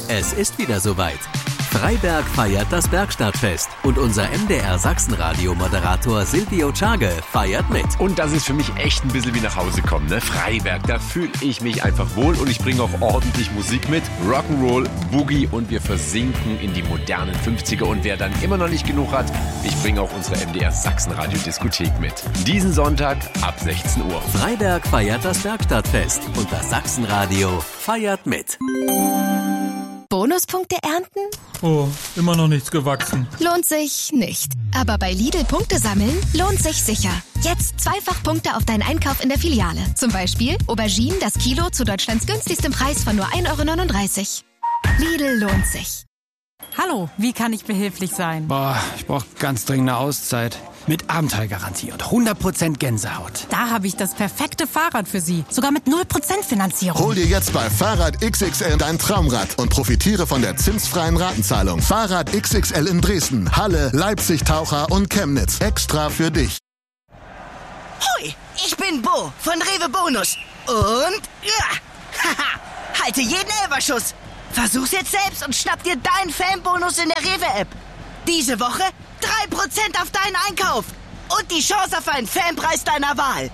Es ist wieder soweit. Freiberg feiert das Bergstadtfest und unser MDR Sachsenradio-Moderator Silvio Czage feiert mit. Und das ist für mich echt ein bisschen wie nach Hause kommen, ne? Freiberg, da fühle ich mich einfach wohl und ich bringe auch ordentlich Musik mit. Rock'n'Roll, Boogie und wir versinken in die modernen 50er. Und wer dann immer noch nicht genug hat, ich bringe auch unsere MDR Sachsenradio-Diskothek mit. Diesen Sonntag ab 16 Uhr. Freiberg feiert das Bergstadtfest und das Sachsenradio feiert mit. Bonuspunkte ernten? Oh, immer noch nichts gewachsen. Lohnt sich nicht. Aber bei Lidl Punkte sammeln lohnt sich sicher. Jetzt 2-fach Punkte auf deinen Einkauf in der Filiale. Zum Beispiel Auberginen das Kilo zu Deutschlands günstigstem Preis von nur 1,39 €. Lidl lohnt sich. Hallo, wie kann ich behilflich sein? Ich brauche ganz dringend eine Auszeit. Mit Abenteuergarantie und 100% Gänsehaut. Da habe ich das perfekte Fahrrad für Sie. Sogar mit 0% Finanzierung. Hol dir jetzt bei Fahrrad XXL dein Traumrad und profitiere von der zinsfreien Ratenzahlung. Fahrrad XXL in Dresden, Halle, Leipzig, Taucher und Chemnitz. Extra für dich. Hoi, ich bin Bo von Rewe Bonus. Und halte jeden Elferschuss. Versuch's jetzt selbst und schnapp dir deinen Fanbonus in der Rewe-App. Diese Woche 3% auf deinen Einkauf und die Chance auf einen Fanpreis deiner Wahl.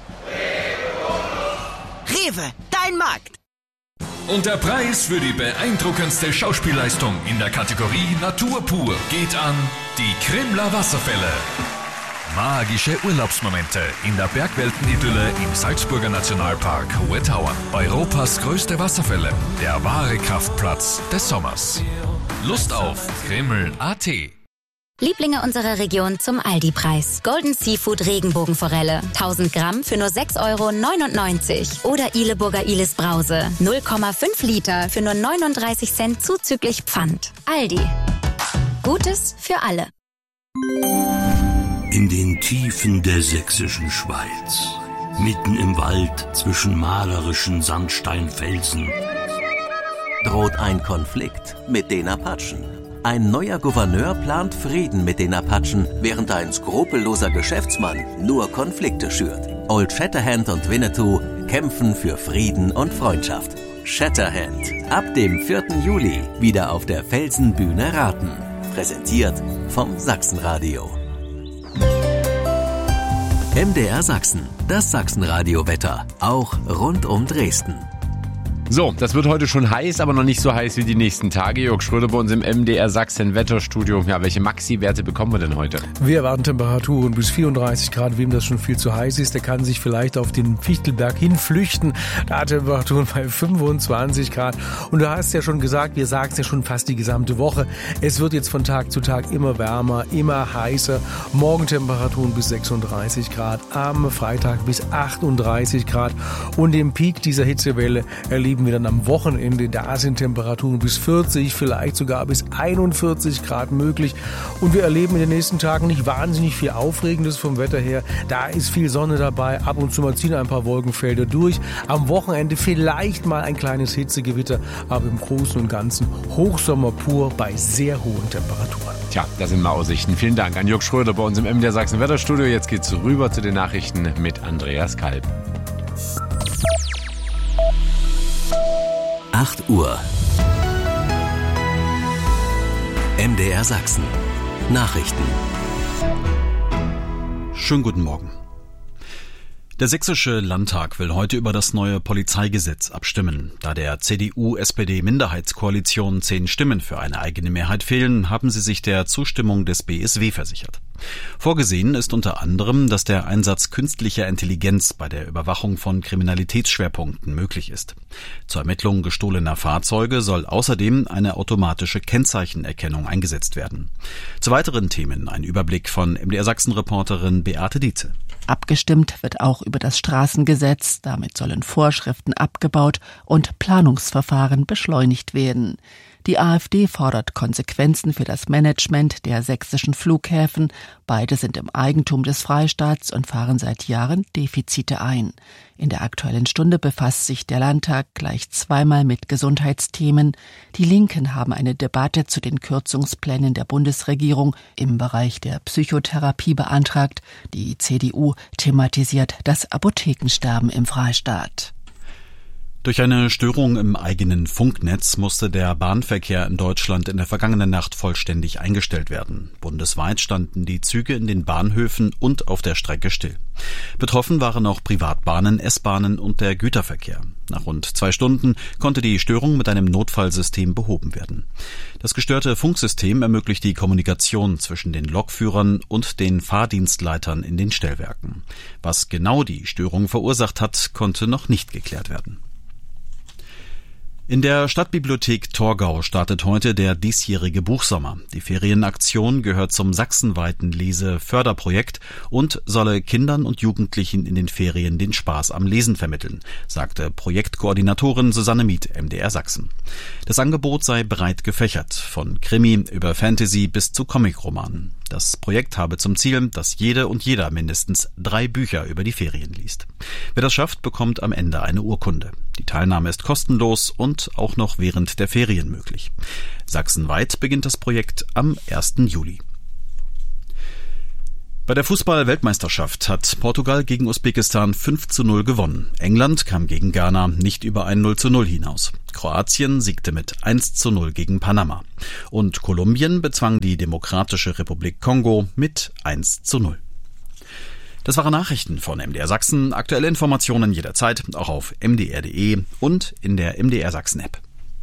Rewe, dein Markt. Und der Preis für die beeindruckendste Schauspielleistung in der Kategorie Natur pur geht an die Krimler Wasserfälle. Magische Urlaubsmomente in der Bergweltenidylle im Salzburger Nationalpark Hohe Tauern. Europas größte Wasserfälle, der wahre Kraftplatz des Sommers. Lust auf Krimmel.at. Lieblinge unserer Region zum Aldi-Preis. Golden Seafood Regenbogenforelle. 1000 Gramm für nur 6,99 €. Oder Ileburger Ilis Brause. 0,5 Liter für nur 39 Cent zuzüglich Pfand. Aldi. Gutes für alle. In den Tiefen der sächsischen Schweiz, mitten im Wald zwischen malerischen Sandsteinfelsen, droht ein Konflikt mit den Apachen. Ein neuer Gouverneur plant Frieden mit den Apachen, während ein skrupelloser Geschäftsmann nur Konflikte schürt. Old Shatterhand und Winnetou kämpfen für Frieden und Freundschaft. Shatterhand, ab dem 4. Juli wieder auf der Felsenbühne Raten. Präsentiert vom Sachsenradio. MDR Sachsen, das Sachsenradio-Wetter, auch rund um Dresden. So, das wird heute schon heiß, aber noch nicht so heiß wie die nächsten Tage. Jörg Schröder bei uns im MDR Sachsen Wetterstudio. Ja, welche Maxi-Werte bekommen wir denn heute? Wir erwarten Temperaturen bis 34 Grad. Wem das schon viel zu heiß ist, der kann sich vielleicht auf den Fichtelberg hinflüchten. Da hat Temperaturen bei 25 Grad. Und du hast ja schon gesagt, wir sagen es ja schon fast die gesamte Woche. Es wird jetzt von Tag zu Tag immer wärmer, immer heißer. Morgen Temperaturen bis 36 Grad, am Freitag bis 38 Grad. Und den Peak dieser Hitzewelle erleben wir dann am Wochenende. Da sind Temperaturen bis 40, vielleicht sogar bis 41 Grad möglich. Und wir erleben in den nächsten Tagen nicht wahnsinnig viel Aufregendes vom Wetter her. Da ist viel Sonne dabei. Ab und zu mal ziehen ein paar Wolkenfelder durch. Am Wochenende vielleicht mal ein kleines Hitzegewitter. Aber im Großen und Ganzen Hochsommer pur bei sehr hohen Temperaturen. Tja, das sind mal Aussichten. Vielen Dank an Jörg Schröder bei uns im MDR Sachsen Wetterstudio. Jetzt geht's rüber zu den Nachrichten mit Andreas Kalb. 8 Uhr. MDR Sachsen. Nachrichten. Schönen guten Morgen. Der Sächsische Landtag will heute über das neue Polizeigesetz abstimmen. Da der CDU-SPD-Minderheitskoalition 10 Stimmen für eine eigene Mehrheit fehlen, haben sie sich der Zustimmung des BSW versichert. Vorgesehen ist unter anderem, dass der Einsatz künstlicher Intelligenz bei der Überwachung von Kriminalitätsschwerpunkten möglich ist. Zur Ermittlung gestohlener Fahrzeuge soll außerdem eine automatische Kennzeichenerkennung eingesetzt werden. Zu weiteren Themen ein Überblick von MDR Sachsen-Reporterin Beate Dietze. Abgestimmt wird auch über das Straßengesetz. Damit sollen Vorschriften abgebaut und Planungsverfahren beschleunigt werden. Die AfD fordert Konsequenzen für das Management der sächsischen Flughäfen. Beide sind im Eigentum des Freistaats und fahren seit Jahren Defizite ein. In der Aktuellen Stunde befasst sich der Landtag gleich zweimal mit Gesundheitsthemen. Die Linken haben eine Debatte zu den Kürzungsplänen der Bundesregierung im Bereich der Psychotherapie beantragt. Die CDU thematisiert das Apothekensterben im Freistaat. Durch eine Störung im eigenen Funknetz musste der Bahnverkehr in Deutschland in der vergangenen Nacht vollständig eingestellt werden. Bundesweit standen die Züge in den Bahnhöfen und auf der Strecke still. Betroffen waren auch Privatbahnen, S-Bahnen und der Güterverkehr. Nach rund 2 Stunden konnte die Störung mit einem Notfallsystem behoben werden. Das gestörte Funksystem ermöglicht die Kommunikation zwischen den Lokführern und den Fahrdienstleitern in den Stellwerken. Was genau die Störung verursacht hat, konnte noch nicht geklärt werden. In der Stadtbibliothek Torgau startet heute der diesjährige Buchsommer. Die Ferienaktion gehört zum sachsenweiten Leseförderprojekt und solle Kindern und Jugendlichen in den Ferien den Spaß am Lesen vermitteln, sagte Projektkoordinatorin Susanne Mieth, MDR Sachsen. Das Angebot sei breit gefächert, von Krimi über Fantasy bis zu Comicromanen. Das Projekt habe zum Ziel, dass jede und jeder mindestens 3 Bücher über die Ferien liest. Wer das schafft, bekommt am Ende eine Urkunde. Die Teilnahme ist kostenlos und auch noch während der Ferien möglich. Sachsenweit beginnt das Projekt am 1. Juli. Bei der Fußball-Weltmeisterschaft hat Portugal gegen Usbekistan 5:0 gewonnen. England kam gegen Ghana nicht über ein 0:0 hinaus. Kroatien siegte mit 1:0 gegen Panama. Und Kolumbien bezwang die Demokratische Republik Kongo mit 1:0. Das waren Nachrichten von MDR Sachsen. Aktuelle Informationen jederzeit, auch auf mdr.de und in der MDR Sachsen App.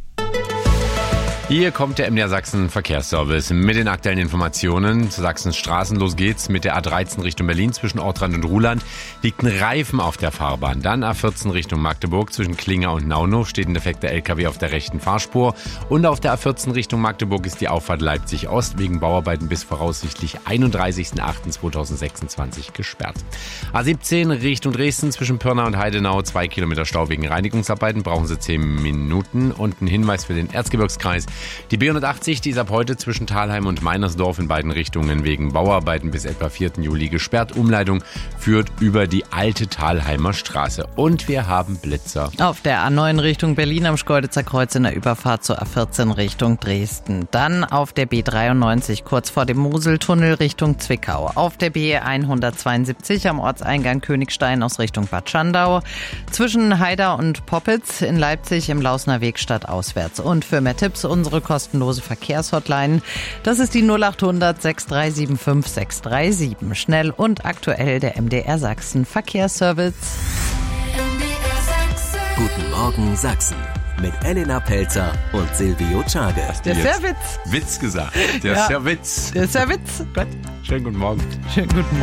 Hier kommt der MDR Sachsen Verkehrsservice mit den aktuellen Informationen zu Sachsens Straßen. Los geht's mit der A13 Richtung Berlin zwischen Ortrand und Ruhland. Liegt ein Reifen auf der Fahrbahn. Dann A14 Richtung Magdeburg zwischen Klinger und Naunhof steht ein defekter LKW auf der rechten Fahrspur. Und auf der A14 Richtung Magdeburg ist die Auffahrt Leipzig Ost wegen Bauarbeiten bis voraussichtlich 31.08.2026 gesperrt. A17 Richtung Dresden zwischen Pirna und Heidenau 2 Kilometer Stau wegen Reinigungsarbeiten. Brauchen Sie 10 Minuten. Und ein Hinweis für den Erzgebirgskreis. Die B180, die ist ab heute zwischen Thalheim und Meinersdorf in beiden Richtungen wegen Bauarbeiten bis etwa 4. Juli gesperrt. Umleitung führt über die alte Thalheimer Straße. Und wir haben Blitzer. Auf der A9 Richtung Berlin am Schkeuditzer Kreuz in der Überfahrt zur A14 Richtung Dresden. Dann auf der B93 kurz vor dem Moseltunnel Richtung Zwickau. Auf der B172 am Ortseingang Königstein aus Richtung Bad Schandau. Zwischen Haida und Poppitz in Leipzig im Lausner Weg stadtauswärts. Und für mehr Tipps unsere kostenlose Verkehrshotline. Das ist die 0800 6375 637. Schnell und aktuell der MDR Sachsen Verkehrsservice. Guten Morgen Sachsen mit Elena Pelzer und Silvio Czage. Der Service. Witz gesagt. Der Ja. Service. Der Service. Gut. Schönen guten Morgen. Schönen guten Morgen.